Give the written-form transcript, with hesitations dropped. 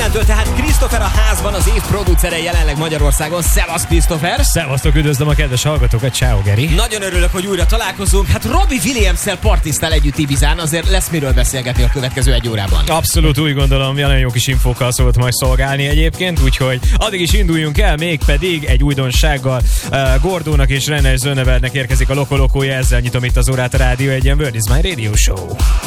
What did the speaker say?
9-től, tehát Christopher a házban, az év producere jelenleg Magyarországon. Szevasz, Christopher! Szevasztok, üdvözlöm a kedves hallgatókat, ciao Geri! Nagyon örülök, hogy újra találkozunk. Hát Robbie Williams-szel partiztál együtt Ibizán, azért lesz miről beszélgetni a következő egy órában. Abszolút úgy gondolom, nagyon jó kis infókkal szokott majd szolgálni egyébként, úgyhogy addig is induljunk el, mégpedig egy újdonsággal. Gordónak és Renée Zellwegernek érkezik a Lokolokója, ezzel nyitom itt az órát a Rádió Egyen, World is my Radio Show.